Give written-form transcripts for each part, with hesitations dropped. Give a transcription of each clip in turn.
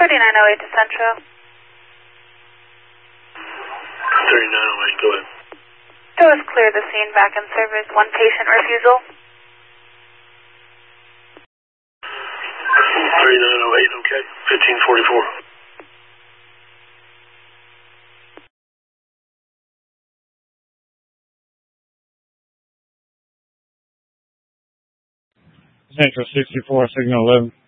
3908 to Central. 3908, go ahead. Doors clear the scene, back in service. One patient refusal. 3908, okay. 1544. Central 64, signal 11.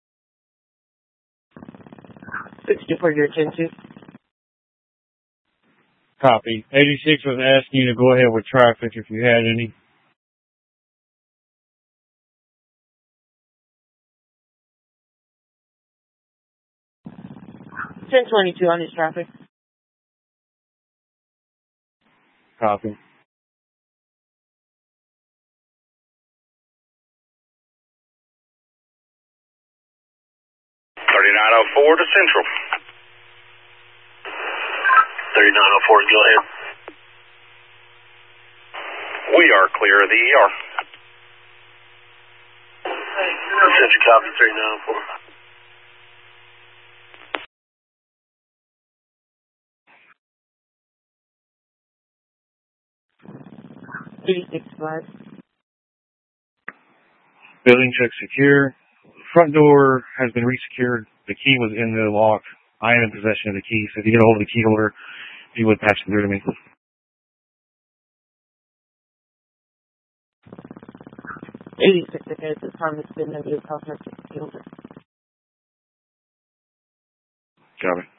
64, your 10-2. Copy. 86 was asking you to go ahead with traffic if you had any. $1022 on his traffic. Copy. 3904 to Central. 3904, go ahead. We are clear of the ER. Central copy, 3904. Building check secure. Front door has been resecured. The key was in the lock. I am in possession of the key, so if you get a hold of the key holder, if you would patch it through to me. 86 ahead, the time has been negative contact with the key holder. Copy.